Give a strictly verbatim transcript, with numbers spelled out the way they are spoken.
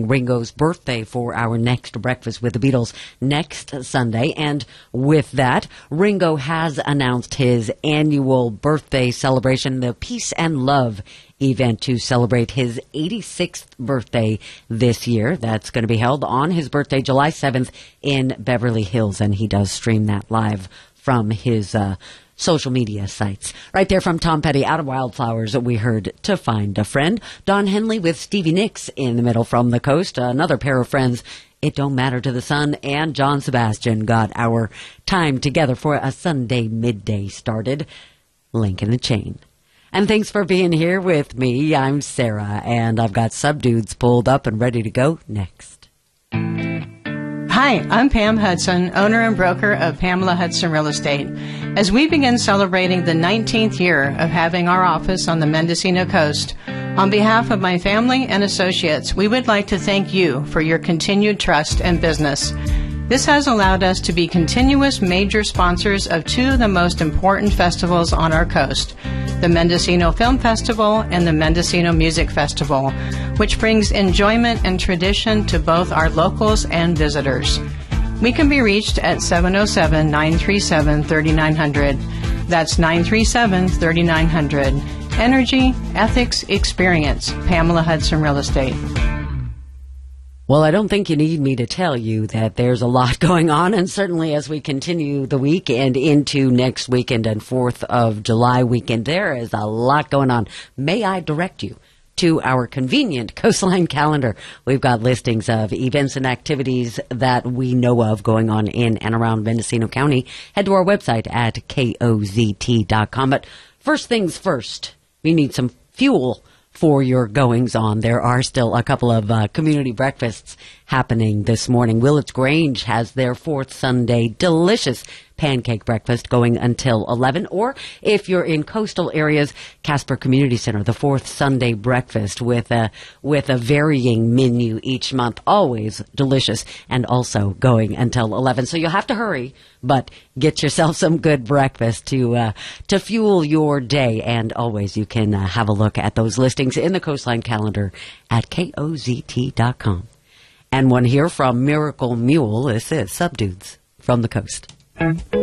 celebrating Ringo's birthday for our next Breakfast with the Beatles next Sunday. And with that, Ringo has announced his annual birthday celebration, the Peace and Love event, to celebrate his eighty-sixth birthday this year. That's going to be held on his birthday, July seventh, in Beverly Hills. And he does stream that live from his uh social media sites. Right there from Tom Petty, out of Wildflowers, we heard To Find a Friend. Don Henley with Stevie Nicks in the middle from the coast. Another pair of friends, It Don't Matter to the Sun, and John Sebastian got our time together for a Sunday midday started. Link in the chain. And thanks for being here with me. I'm Sarah, and I've got Subdudes pulled up and ready to go next. Hi, I'm Pam Hudson, owner and broker of Pamela Hudson Real Estate. As we begin celebrating the nineteenth year of having our office on the Mendocino coast, on behalf of my family and associates, we would like to thank you for your continued trust and business. This has allowed us to be continuous major sponsors of two of the most important festivals on our coast, the Mendocino Film Festival and the Mendocino Music Festival, which brings enjoyment and tradition to both our locals and visitors. We can be reached at seven oh seven, nine three seven, three nine zero zero. That's nine three seven, three nine zero zero. Energy, ethics, experience. Pamela Hudson Real Estate. Well, I don't think you need me to tell you that there's a lot going on, and certainly as we continue the week and into next weekend and fourth of July weekend, there is a lot going on. May I direct you to our convenient Coastline calendar? We've got listings of events and activities that we know of going on in and around Mendocino County. Head to our website at K O Z T dot com. But first things first, we need some fuel for your goings on. There are still a couple of uh, community breakfasts happening this morning. Willets Grange has their fourth Sunday delicious pancake breakfast going until eleven. Or if you're in coastal areas, Casper Community Center, the fourth Sunday breakfast with a, with a varying menu each month. Always delicious and also going until eleven. So you'll have to hurry, but get yourself some good breakfast to, uh, to fuel your day. And always you can uh, have a look at those listings in the Coastline calendar at K O Z T dot com. And one here from Miracle Mule. This is Subdudes from the coast.